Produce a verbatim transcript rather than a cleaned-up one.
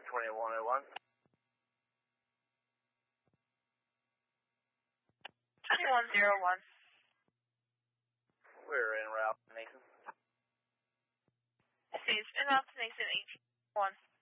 twenty-one oh one. twenty-one oh one. We're en route to Nathan. This is en route to Nathan, eighteen one.